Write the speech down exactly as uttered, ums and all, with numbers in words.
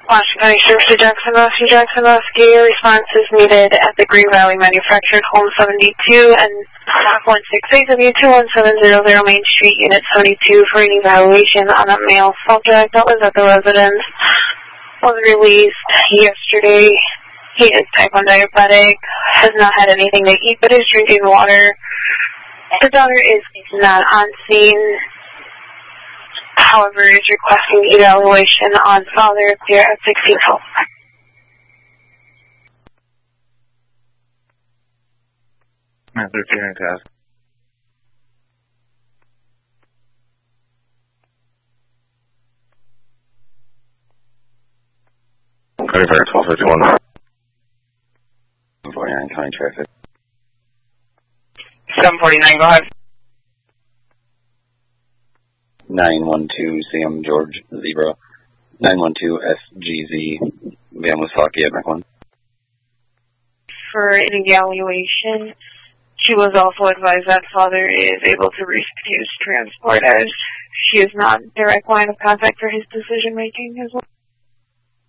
Washington County Sheriff to Jackson, Rescue Jackson, Rescue. Response is needed at the Green Valley Manufactured Home seventy-two and one six eight W two one seven zero zero Main Street, Unit seventy-two for an evaluation on a male subject that was at the residence. Was released yesterday. He is type one diabetic, has not had anything to eat but is drinking water. The daughter is not on scene. However, is requesting evaluation on father here at sixteen twelve. Master Turing Task. Cody Fire twelve fifty-one. forty-nine County Traffic. seven forty-nine, go ahead. nine one two Sam George Zebra. nine one two S G Z. Van Wasaki at Macklin. For an evaluation, she was also advised that father is able to refuse transport as she is not direct line of contact for his decision making as well.